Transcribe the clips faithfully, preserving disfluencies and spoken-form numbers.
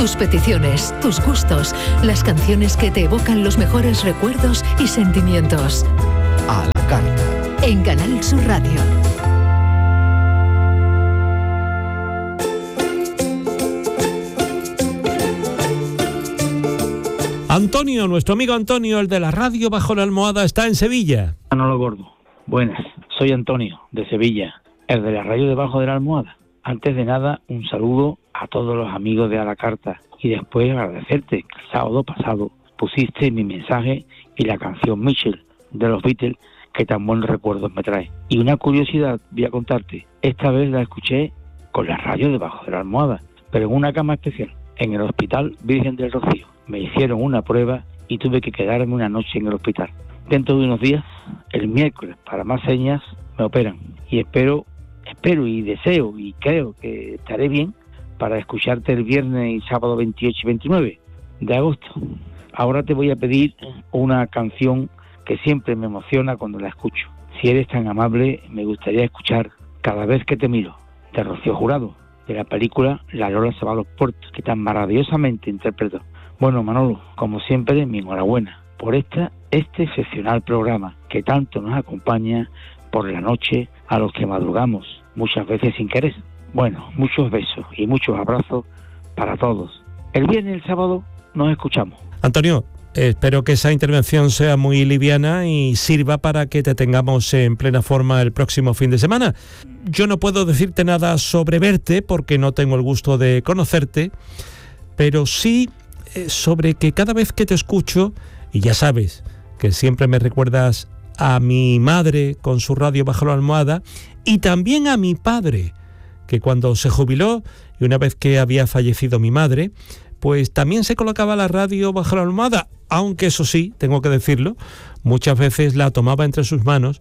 Tus peticiones, tus gustos, las canciones que te evocan los mejores recuerdos y sentimientos. A la carta. En Canal Sur Radio. Antonio, nuestro amigo Antonio, el de la radio Bajo la Almohada, está en Sevilla. Manolo Gordo, buenas, soy Antonio, de Sevilla, el de la radio Debajo de la Almohada. Antes de nada, un saludo a todos los amigos de A la Carta y después agradecerte que el sábado pasado pusiste mi mensaje y la canción Mitchell de los Beatles, que tan buenos recuerdos me trae. Y una curiosidad voy a contarte, esta vez la escuché con la radio Debajo de la Almohada, pero en una cama especial, en el Hospital Virgen del Rocío. Me hicieron una prueba y tuve que quedarme una noche en el hospital. Dentro de unos días, el miércoles, para más señas, me operan. Y espero, espero y deseo y creo que estaré bien para escucharte el viernes y sábado veintiocho y veintinueve de agosto. Ahora te voy a pedir una canción que siempre me emociona cuando la escucho. Si eres tan amable, me gustaría escuchar Cada vez que te miro, de Rocío Jurado, de la película La Lola se va a los puertos, que tan maravillosamente interpretó. Bueno, Manolo, como siempre, mi enhorabuena por esta, este excepcional programa que tanto nos acompaña por la noche a los que madrugamos, muchas veces sin querer. Bueno, muchos besos y muchos abrazos para todos. El viernes y el sábado nos escuchamos. Antonio, espero que esa intervención sea muy liviana y sirva para que te tengamos en plena forma el próximo fin de semana. Yo no puedo decirte nada sobre verte porque no tengo el gusto de conocerte, pero sí sobre que cada vez que te escucho, y ya sabes que siempre me recuerdas a mi madre con su radio Bajo la Almohada, y también a mi padre, que cuando se jubiló y una vez que había fallecido mi madre, pues también se colocaba la radio Bajo la Almohada, aunque eso sí, tengo que decirlo, muchas veces la tomaba entre sus manos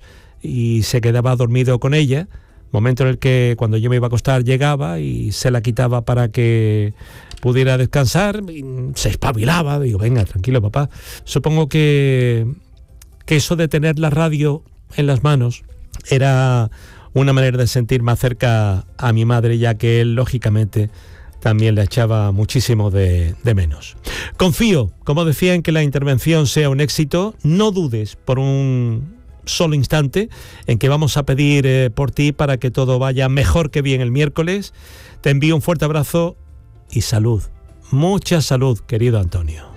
y se quedaba dormido con ella, momento en el que cuando yo me iba a acostar llegaba y se la quitaba para que pudiera descansar, y se espabilaba, digo, venga, tranquilo papá. Supongo que, que eso de tener la radio en las manos era una manera de sentir más cerca a mi madre, ya que él, lógicamente, también le echaba muchísimo de, de menos. Confío, como decía, en que la intervención sea un éxito. No dudes por un solo instante en que vamos a pedir eh, por ti para que todo vaya mejor que bien el miércoles. Te envío un fuerte abrazo y salud, mucha salud, querido Antonio.